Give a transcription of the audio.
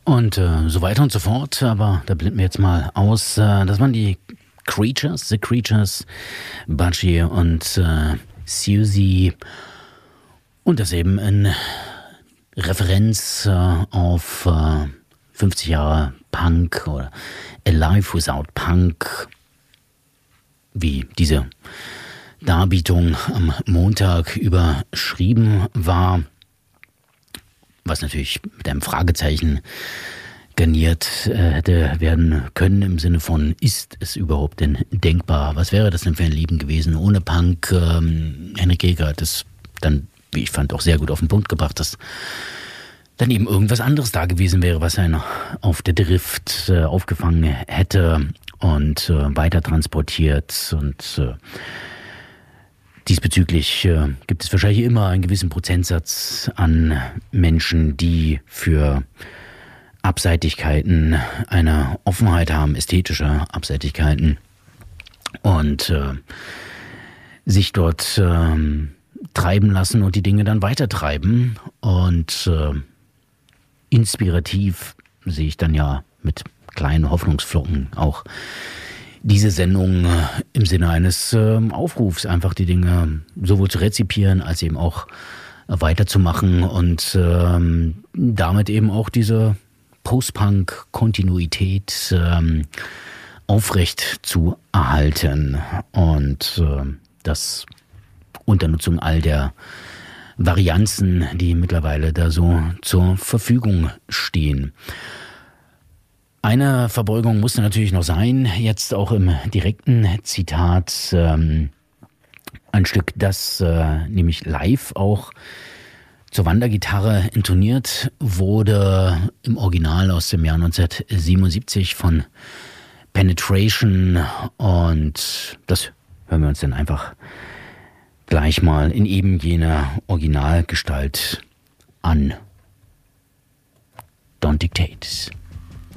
Und so weiter und so fort. Aber da blenden wir jetzt mal aus. Das waren die Creatures, The Creatures, Budgie und Susie. Und das eben in Referenz auf 50 Jahre Punk oder Alive Without Punk, wie diese Darbietung am Montag überschrieben war, was natürlich mit einem Fragezeichen garniert hätte werden können im Sinne von, ist es überhaupt denn denkbar? Was wäre das denn für ein Leben gewesen ohne Punk? Henrik Jäger hat es dann, wie ich fand, auch sehr gut auf den Punkt gebracht, dass dann eben irgendwas anderes da gewesen wäre, was einen auf der Drift aufgefangen hätte und weiter transportiert. Und diesbezüglich gibt es wahrscheinlich immer einen gewissen Prozentsatz an Menschen, die für Abseitigkeiten eine Offenheit haben, ästhetische Abseitigkeiten, und sich dort treiben lassen und die Dinge dann weitertreiben. Und inspirativ sehe ich dann ja mit kleinen Hoffnungsflocken auch diese Sendung im Sinne eines Aufrufs, einfach die Dinge sowohl zu rezipieren als eben auch weiterzumachen und damit eben auch diese Post-Punk-Kontinuität aufrecht zu erhalten und das unter Nutzung all der Varianzen, die mittlerweile da so zur Verfügung stehen. Eine Verbeugung musste natürlich noch sein, jetzt auch im direkten Zitat, ein Stück, das nämlich live auch zur Wandergitarre intoniert wurde, im Original aus dem Jahr 1977 von Penetration, und das hören wir uns dann einfach gleich mal in eben jener Originalgestalt an. Don't Dictate.